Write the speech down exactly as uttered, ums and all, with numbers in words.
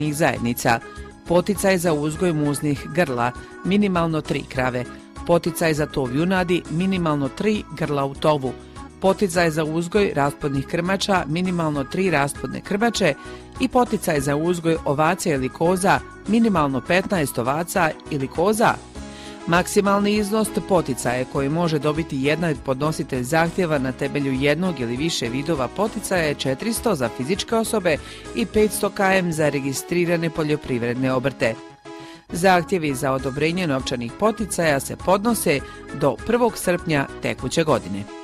zajednica, poticaj za uzgoj muznih grla, minimalno tri krave, poticaj za tov junadi, minimalno tri grla u tovu, poticaj za uzgoj rasplodnih krmača, minimalno tri rasplodne krmače i poticaj za uzgoj ovaca ili koza, minimalno petnaest ovaca ili koza. Maksimalni iznos poticaja koji može dobiti jedna podnositelj zahtjeva na temelju jednog ili više vidova poticaja je četiristo za fizičke osobe i petsto kilometara za registrirane poljoprivredne obrte. Zahtjevi za odobrenje novčanih poticaja se podnose do prvog srpnja tekuće godine.